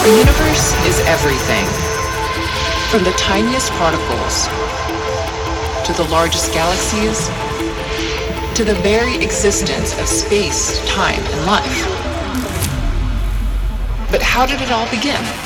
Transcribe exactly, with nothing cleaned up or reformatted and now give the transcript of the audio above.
The universe is everything, from the tiniest particles to the largest galaxies to the very existence of space, time, and life. But how did it all begin?